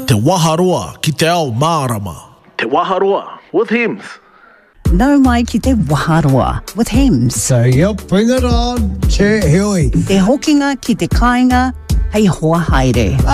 Te waharoa ki te ao mārama. Te waharoa with hymns. Nau mai ki te waharoa with hymns. So yep, bring it on, Te Hui. Te hokinga ki te kāinga, hei hoa haere.